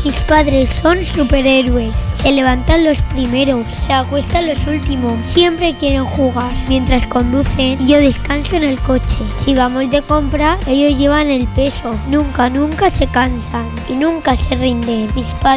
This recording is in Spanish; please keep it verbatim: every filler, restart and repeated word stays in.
Mis padres son superhéroes. Se levantan los primeros, se acuestan los últimos. Siempre quieren jugar. Mientras conducen, yo descanso en el coche. Si vamos de compra, ellos llevan el peso. Nunca, nunca se cansan y nunca se rinden. Mis padres